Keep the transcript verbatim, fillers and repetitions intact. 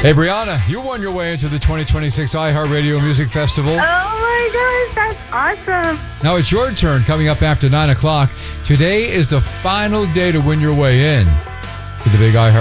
Hey, Brianna, you won your way into the twenty twenty-six iHeartRadio Music Festival. Oh my gosh, that's awesome. Now it's your turn coming up after nine o'clock. Today is the final day to win your way in to the big iHeart